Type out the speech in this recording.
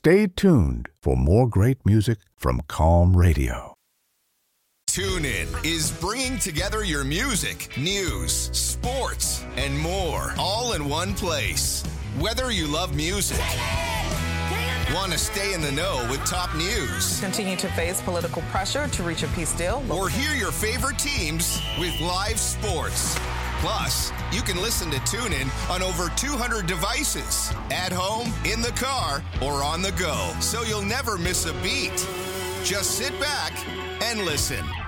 Stay tuned for more great music from Calm Radio. TuneIn is bringing together your music, news, sports, and more, all in one place. Whether you love music, want to stay in the know with top news, continue to face political pressure to reach a peace deal, or hear your favorite teams with live sports. Plus, you can listen to TuneIn on over 200 devices, at home, in the car, or on the go, so you'll never miss a beat. Just sit back and listen.